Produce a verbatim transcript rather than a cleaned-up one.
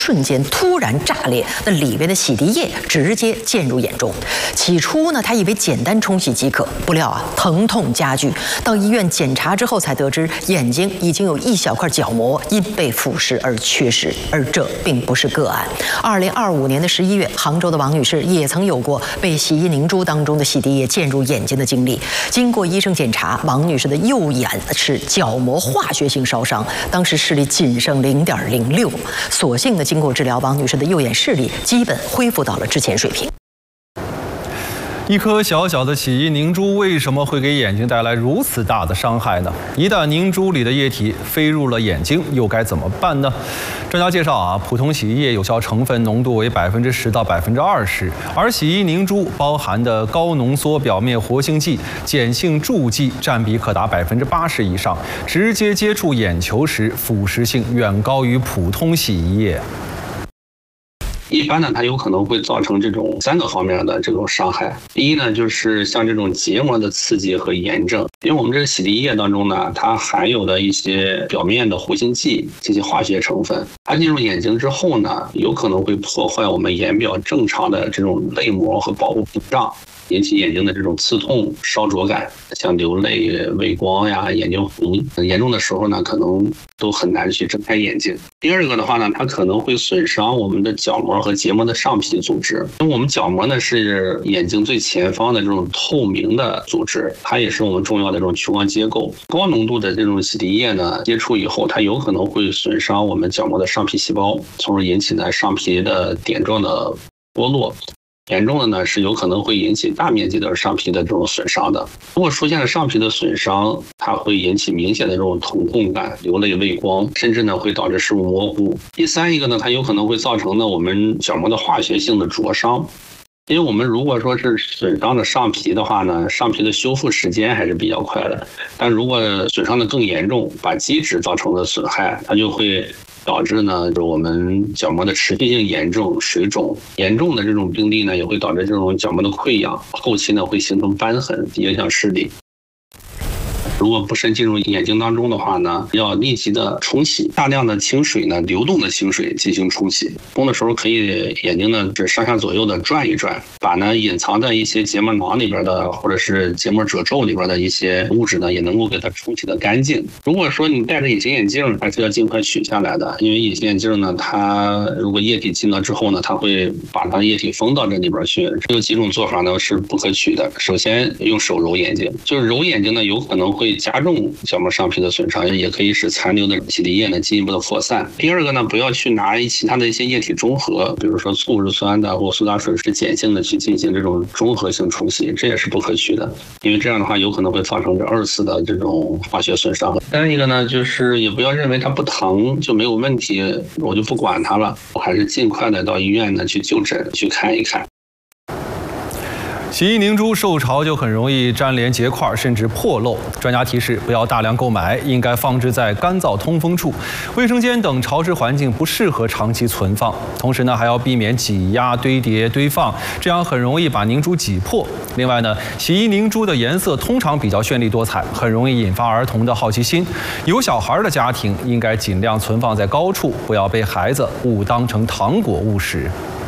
瞬间突然炸裂，那里边的洗涤液直接溅入眼中。起初呢，他以为简单冲洗即可，不料啊，疼痛加剧。到医院检查之后，才得知眼睛已经有一小块角膜因被腐蚀而缺失，而这并不是个案。二零二五年的十一月，杭州的王女士也曾有过被洗衣凝珠当中的洗涤液溅入眼睛的经历。经过医生检查，王女士的右眼是角膜化学性烧伤，当时视力仅剩零点零六，所幸的。经过治疗，王女士的右眼视力基本恢复到了之前水平。 一颗小小的洗衣凝珠为什么会给眼睛带来如此大的伤害呢？一旦凝珠里的液体飞入了眼睛，又该怎么办呢？专家介绍啊，普通洗衣液有效成分浓度为百分之十到百分之二十，而洗衣凝珠包含的高浓缩表面活性剂、碱性助剂占比可达百分之八十以上，直接接触眼球时，腐蚀性远高于普通洗衣液。 一般呢，它有可能会造成这种三个方面的这种伤害。第一呢，就是像这种结膜的刺激和炎症，因为我们这个洗涤液当中呢，它含有的一些表面的活性剂这些化学成分，它进入眼睛之后呢，有可能会破坏我们眼表正常的这种泪膜和保护屏障，引起眼睛的这种刺痛、烧灼感，像流泪、畏光呀、眼睛红，严重的时候呢，可能都很难去睁开眼睛。第二个的话呢，它可能会损伤我们的角膜和结膜的上皮组织。因为我们角膜呢是眼睛最前方的这种透明的组织，它也是我们重要的这种屈光结构。高浓度的这种洗涤液呢，接触以后，它有可能会损伤我们角膜的上皮细胞，从而引起呢上皮的点状的剥落。严重的呢是有可能会引起大面积的上皮的这种损伤的。如果出现了上皮的损伤，它会引起明显的这种疼痛感、流泪、畏光，甚至呢会导致视物模糊。第三一个呢，它有可能会造成呢我们角膜的化学性的灼伤。因为我们如果说是损伤的上皮的话呢，上皮的修复时间还是比较快的，但如果损伤的更严重，把基质造成了损害，它就会导致呢，就是我们角膜的持续性炎症、水肿，严重的这种病例呢，也会导致这种角膜的溃疡，后期呢会形成瘢痕，影响视力。如果不慎进入眼睛当中的话呢，要立即的冲洗，大量的清水呢，流动的清水进行冲洗。冲的时候可以眼睛呢是上下左右的转一转，把呢隐藏在一些结膜囊里边的或者是结膜褶皱里边的一些物质呢，也能够给它冲洗的干净。如果说你戴着隐形眼镜，还是要尽快取下来的，因为隐形眼镜呢，它如果液体进了之后呢，它会把它液体封到这里边去。有几种做法呢是不可取的。首先用手揉眼睛，就是揉眼睛呢，有可能会加重角膜上皮的损伤，也可以使残留的洗涤液呢进一步的扩散。第二个呢，不要去拿其他的一些液体中和，比如说醋是酸的或苏打水是碱性的去进行这种中和性冲洗，这也是不可取的，因为这样的话有可能会造成这二次的这种化学损伤。再一个呢，就是也不要认为它不疼就没有问题，我就不管它了，我还是尽快的到医院呢去就诊去看一看。 洗衣凝珠受潮就很容易粘连结块，甚至破漏。专家提示，不要大量购买，应该放置在干燥通风处、卫生间等潮湿环境，不适合长期存放。同时呢，还要避免挤压、堆叠、堆放，这样很容易把凝珠挤破。另外呢，洗衣凝珠的颜色通常比较绚丽多彩，很容易引发儿童的好奇心。有小孩的家庭应该尽量存放在高处，不要被孩子误当成糖果误食。